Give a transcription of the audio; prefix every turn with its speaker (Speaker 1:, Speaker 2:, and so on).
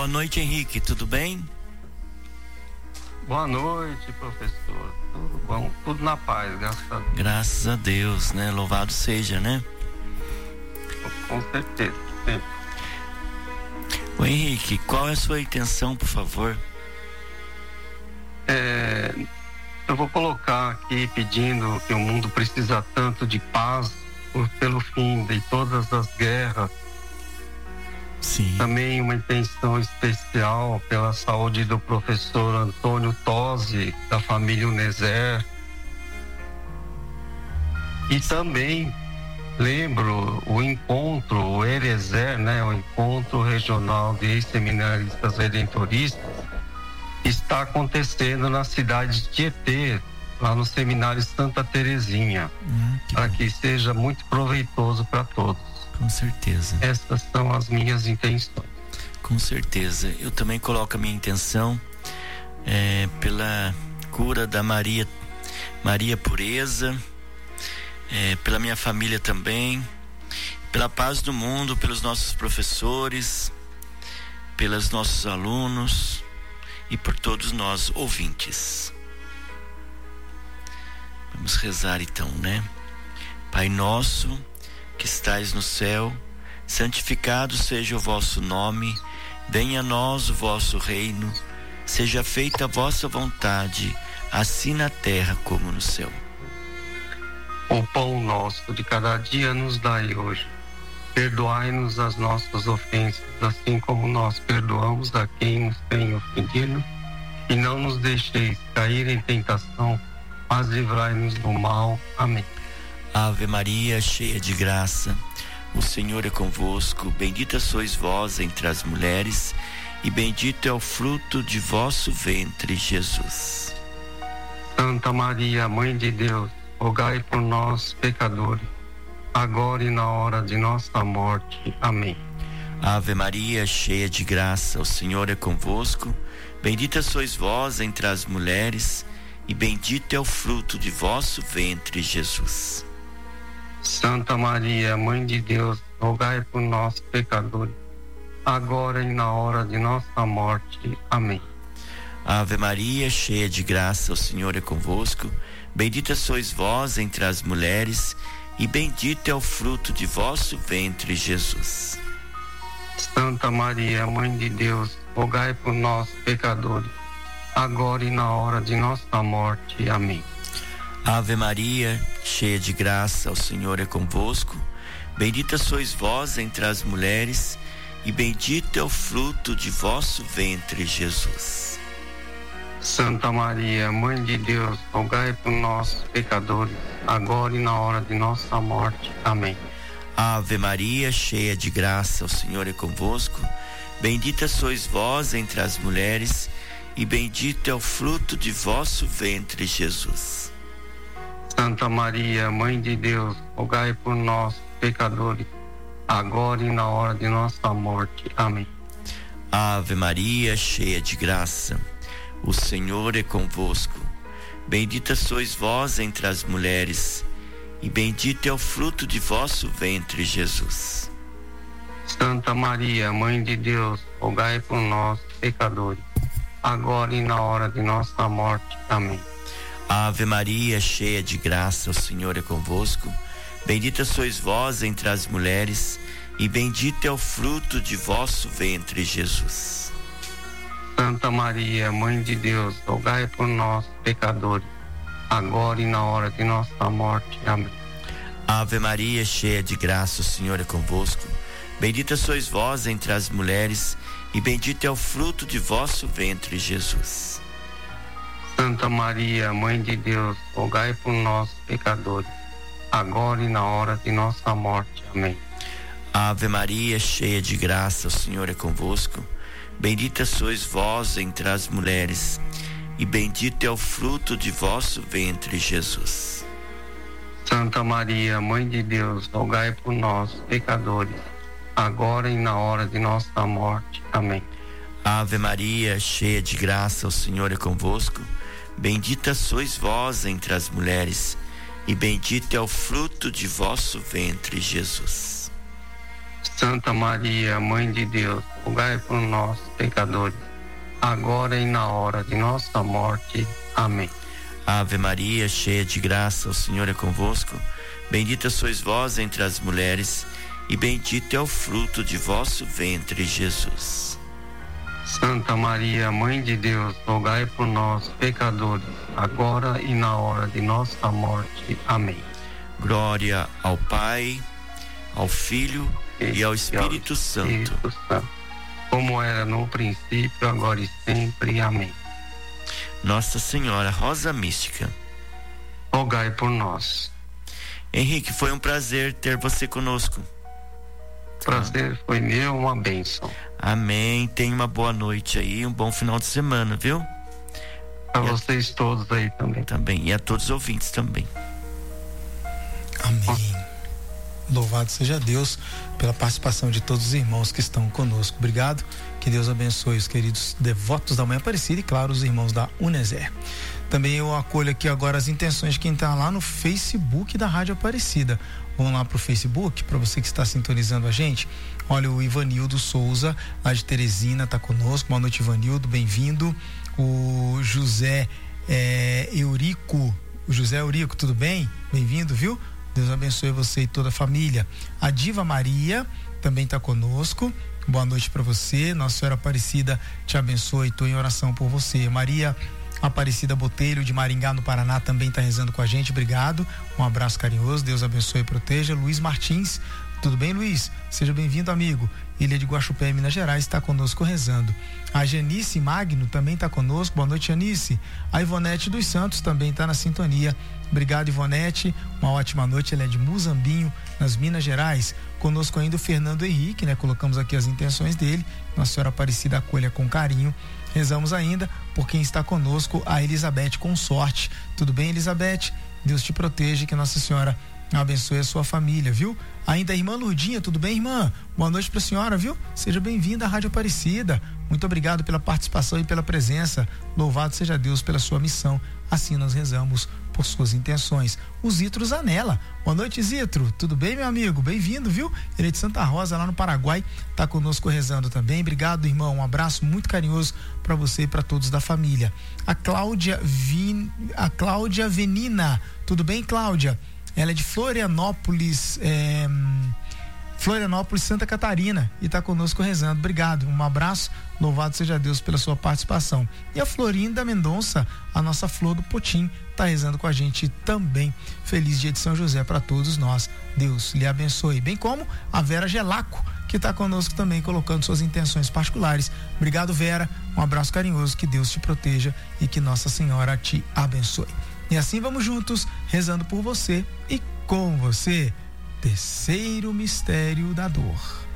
Speaker 1: Boa noite, Henrique, tudo bem?
Speaker 2: Boa noite, professor. Tudo bom? Tudo na paz, graças a Deus.
Speaker 1: Graças a Deus, né? Louvado seja, né?
Speaker 2: Com certeza, sempre.
Speaker 1: Ô Henrique, qual é a sua intenção, por favor?
Speaker 2: Eu vou colocar aqui pedindo que o mundo precisa tanto de paz pelo fim de todas as guerras.
Speaker 1: Sim.
Speaker 2: Também uma intenção especial pela saúde do professor Antônio Tosi, da família Uneser. E também lembro o encontro, o ERESER, né? O Encontro Regional de Ex-Seminaristas Redentoristas, está acontecendo na cidade de Tietê, lá no Seminário Santa Terezinha, para que seja muito proveitoso para todos.
Speaker 1: Com certeza.
Speaker 2: Essas são as minhas intenções.
Speaker 1: Com certeza. Eu também coloco a minha intenção pela cura da Maria Pureza, pela minha família também, pela paz do mundo, pelos nossos professores, pelos nossos alunos e por todos nós ouvintes. Vamos rezar então, né? Pai nosso que estais no céu, santificado seja o vosso nome, venha a nós o vosso reino, seja feita a vossa vontade, assim na terra como no céu.
Speaker 2: O pão nosso de cada dia nos dai hoje. Perdoai-nos as nossas ofensas, assim como nós perdoamos a quem nos tem ofendido, e não nos deixeis cair em tentação, mas livrai-nos do mal. Amém.
Speaker 1: Ave Maria, cheia de graça, o Senhor é convosco, bendita sois vós entre as mulheres, e bendito é o fruto de vosso ventre, Jesus.
Speaker 2: Santa Maria, Mãe de Deus, rogai por nós, pecadores, agora e na hora de nossa morte. Amém.
Speaker 1: Ave Maria, cheia de graça, o Senhor é convosco, bendita sois vós entre as mulheres, e bendito é o fruto de vosso ventre, Jesus.
Speaker 2: Santa Maria, Mãe de Deus, rogai por nós, pecadores, agora e na hora de nossa morte. Amém.
Speaker 1: Ave Maria, cheia de graça, o Senhor é convosco, bendita sois vós entre as mulheres, e bendito é o fruto de vosso ventre, Jesus.
Speaker 2: Santa Maria, Mãe de Deus, rogai por nós, pecadores, agora e na hora de nossa morte. Amém.
Speaker 1: Ave Maria, cheia de graça, o Senhor é convosco, bendita sois vós entre as mulheres, e bendito é o fruto de vosso ventre, Jesus.
Speaker 2: Santa Maria, Mãe de Deus, rogai por nós, pecadores, agora e na hora de nossa morte. Amém.
Speaker 1: Ave Maria, cheia de graça, o Senhor é convosco, bendita sois vós entre as mulheres, e bendito é o fruto de vosso ventre, Jesus.
Speaker 2: Santa Maria, Mãe de Deus, rogai por nós, pecadores, agora e na hora de nossa morte. Amém.
Speaker 1: Ave Maria, cheia de graça, o Senhor é convosco, bendita sois vós entre as mulheres, e bendito é o fruto de vosso ventre, Jesus.
Speaker 2: Santa Maria, Mãe de Deus, rogai por nós, pecadores, agora e na hora de nossa morte. Amém.
Speaker 1: Ave Maria, cheia de graça, o Senhor é convosco, bendita sois vós entre as mulheres, e bendito é o fruto de vosso ventre, Jesus.
Speaker 2: Santa Maria, Mãe de Deus, rogai por nós, pecadores, agora e na hora de nossa morte. Amém.
Speaker 1: Ave Maria, cheia de graça, o Senhor é convosco, bendita sois vós entre as mulheres, e bendito é o fruto de vosso ventre, Jesus.
Speaker 2: Santa Maria, Mãe de Deus, rogai por nós, pecadores, agora e na hora de nossa morte. Amém.
Speaker 1: Ave Maria, cheia de graça, o Senhor é convosco, bendita sois vós entre as mulheres, e bendito é o fruto de vosso ventre, Jesus.
Speaker 2: Santa Maria, Mãe de Deus, rogai por nós, pecadores, agora e na hora de nossa morte. Amém.
Speaker 1: Ave Maria, cheia de graça, o Senhor é convosco, bendita sois vós entre as mulheres, e bendito é o fruto de vosso ventre, Jesus.
Speaker 2: Santa Maria, Mãe de Deus, rogai por nós, pecadores, agora e na hora de nossa morte. Amém.
Speaker 1: Ave Maria, cheia de graça, o Senhor é convosco. Bendita sois vós entre as mulheres, e bendito é o fruto de vosso ventre, Jesus.
Speaker 2: Santa Maria, Mãe de Deus, rogai por nós, pecadores, agora e na hora de nossa morte. Amém.
Speaker 1: Glória ao Pai, ao Filho e ao Espírito Santo.
Speaker 2: Como era no princípio, agora e sempre. Amém.
Speaker 1: Nossa Senhora Rosa Mística,
Speaker 2: rogai por nós.
Speaker 1: Henrique, foi um prazer ter você conosco.
Speaker 2: Prazer foi meu, uma bênção.
Speaker 1: Amém. Tenha uma boa noite aí, um bom final de semana, viu?
Speaker 2: A vocês todos aí também.
Speaker 1: Também, e a todos os ouvintes também.
Speaker 3: Amém. Louvado seja Deus pela participação de todos os irmãos que estão conosco. Obrigado, que Deus abençoe os queridos devotos da Manhã Aparecida e, claro, os irmãos da Uneser. Também eu acolho aqui agora as intenções de quem está lá no Facebook da Rádio Aparecida. Vamos lá pro Facebook, para você que está sintonizando a gente. Olha, o Ivanildo Souza, lá de Teresina, está conosco. Boa noite, Ivanildo, bem-vindo. O José Eurico, tudo bem? Bem-vindo, viu? Deus abençoe você e toda a família. A Diva Maria também está conosco. Boa noite para você. Nossa Senhora Aparecida te abençoe. Estou em oração por você. Maria Aparecida Botelho, de Maringá, no Paraná, também está rezando com a gente. Obrigado. Um abraço carinhoso. Deus abençoe e proteja. Luiz Martins. Tudo bem, Luiz? Seja bem-vindo, amigo. Ilha de Guaxupé, Minas Gerais, está conosco rezando. A Janice Magno também está conosco. Boa noite, Janice. A Ivonete dos Santos também está na sintonia. Obrigado, Ivonete. Uma ótima noite. Ela é de Muzambinho, nas Minas Gerais. Conosco ainda o Fernando Henrique, né? Colocamos aqui as intenções dele. Nossa Senhora Aparecida acolha com carinho. Rezamos ainda por quem está conosco, a Elizabeth Consorte. Tudo bem, Elizabeth? Deus te proteja, que Nossa Senhora abençoe a sua família, viu? Ainda a irmã Lourdinha, tudo bem, irmã? Boa noite para a senhora, viu? Seja bem-vinda à Rádio Aparecida. Muito obrigado pela participação e pela presença. Louvado seja Deus pela sua missão. Assim nós rezamos por suas intenções. O Zitro Zanella. Boa noite, Zitro. Tudo bem, meu amigo? Bem-vindo, viu? Ele é de Santa Rosa, lá no Paraguai, tá conosco rezando também. Obrigado, irmão. Um abraço muito carinhoso para você e para todos da família. A Cláudia Venina. Tudo bem, Cláudia? Ela é de Florianópolis, Santa Catarina, e está conosco rezando. Obrigado, um abraço, louvado seja Deus pela sua participação. E a Florinda Mendonça, a nossa flor do Potim, está rezando com a gente também. Feliz dia de São José para todos nós. Deus lhe abençoe. Bem como a Vera Gelaco, que está conosco também, colocando suas intenções particulares. Obrigado, Vera. Um abraço carinhoso, que Deus te proteja e que Nossa Senhora te abençoe. E assim vamos juntos, rezando por você e com você. Terceiro mistério da dor.